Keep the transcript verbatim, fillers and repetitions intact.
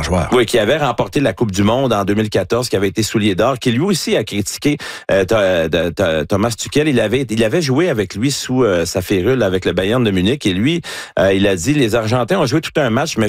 joueur. Oui, qui avait remporté la Coupe du Monde en deux mille quatorze, qui avait été soulier d'or, qui lui aussi a critiqué euh, Thomas Tuchel. Il avait, il avait joué avec lui sous euh, sa férule avec le Bayern de Munich et lui, euh, il a dit, les Argentins ont joué tout un match, mais